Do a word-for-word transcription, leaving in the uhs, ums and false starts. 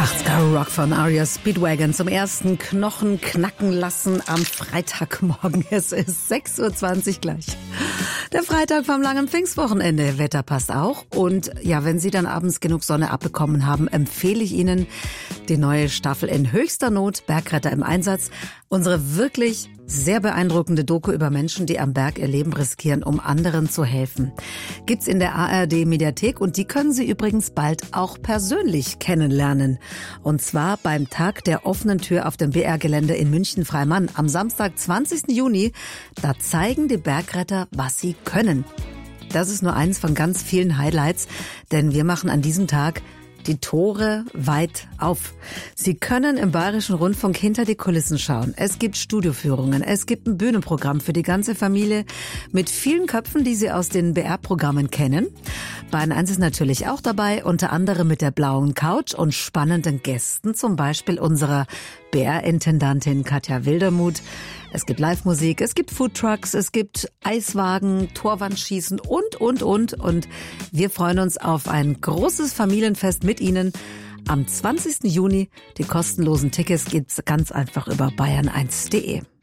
achtziger Rock von R E O Speedwagon zum ersten Knochen knacken lassen am Freitagmorgen. Es ist sechs Uhr zwanzig gleich. Der Freitag vom langen Pfingstwochenende. Wetter passt auch. Und ja, wenn Sie dann abends genug Sonne abbekommen haben, empfehle ich Ihnen die neue Staffel in höchster Not, Bergretter im Einsatz. Unsere wirklich sehr beeindruckende Doku über Menschen, die am Berg ihr Leben riskieren, um anderen zu helfen. Gibt's in der A R D-Mediathek und die können Sie übrigens bald auch persönlich kennenlernen. Und zwar beim Tag der offenen Tür auf dem B R-Gelände in München-Freimann am Samstag, zwanzigsten Juni. Da zeigen die Bergretter, was sie können. Das ist nur eins von ganz vielen Highlights, denn wir machen an diesem Tag die Tore weit auf. Sie können im Bayerischen Rundfunk hinter die Kulissen schauen. Es gibt Studioführungen, es gibt ein Bühnenprogramm für die ganze Familie mit vielen Köpfen, die Sie aus den B R-Programmen kennen. Bayern eins ist natürlich auch dabei, unter anderem mit der blauen Couch und spannenden Gästen, zum Beispiel unserer B R-Intendantin Katja Wildermuth. Es gibt Live-Musik, es gibt Foodtrucks, es gibt Eiswagen, Torwandschießen und, und, und. Und wir freuen uns auf ein großes Familienfest mit Ihnen am zwanzigsten Juni. Die kostenlosen Tickets gibt's ganz einfach über bayern eins punkt de.